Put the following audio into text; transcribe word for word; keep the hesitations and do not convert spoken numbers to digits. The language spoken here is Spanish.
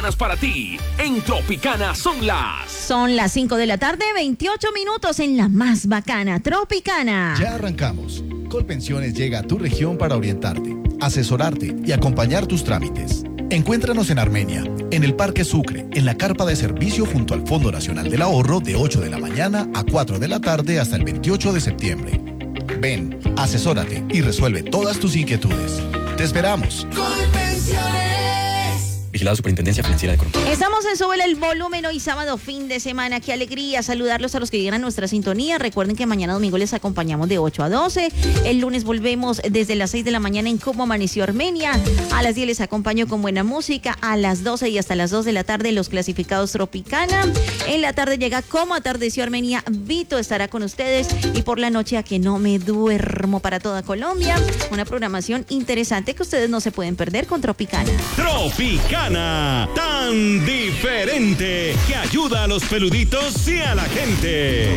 cercanas para ti. En Tropicana son las... Son las cinco de la tarde, veintiocho minutos en la más bacana, Tropicana. Ya arrancamos. Colpensiones llega a tu región para orientarte, asesorarte y acompañar tus trámites. Encuéntranos en Armenia, en el Parque Sucre, en la carpa de servicio junto al Fondo Nacional del Ahorro de ocho de la mañana a cuatro de la tarde hasta el veintiocho de septiembre. Ven, asesórate y resuelve todas tus inquietudes. ¡Te esperamos! Vigilado Superintendencia Financiera de Colombia. Estamos en Súbele el Volumen hoy sábado, fin de semana. Qué alegría saludarlos a los que llegan a nuestra sintonía. Recuerden que mañana domingo les acompañamos de ocho a doce. El lunes volvemos desde las seis de la mañana en Cómo Amaneció Armenia. A las diez les acompaño con buena música. A las doce y hasta las dos de la tarde los clasificados Tropicana. En la tarde llega Cómo Atardeció Armenia. Vito estará con ustedes. Y por la noche A Que No Me Duermo para toda Colombia. Una programación interesante que ustedes no se pueden perder con Tropicana. Tropicana. Tan diferente que ayuda a los peluditos y a la gente.